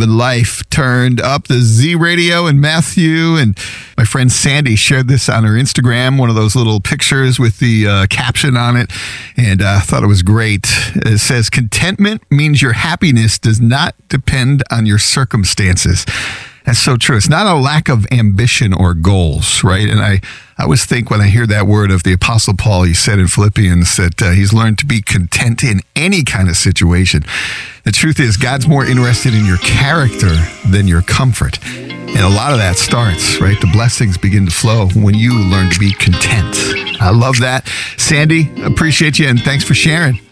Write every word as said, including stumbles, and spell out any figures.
in life. Turned up the Z Radio, and Matthew and my friend Sandy shared this on her Instagram, one of those little pictures with the uh, caption on it, and I uh, thought it was great. It says, contentment means your happiness does not depend on your circumstances. That's so true. It's not a lack of ambition or goals, right? And I, I always think when I hear that word of the Apostle Paul, he said in Philippians that uh, he's learned to be content in any kind of situation. The truth is, God's more interested in your character than your comfort. And a lot of that starts, right? The blessings begin to flow when you learn to be content. I love that. Sandy, appreciate you, and thanks for sharing.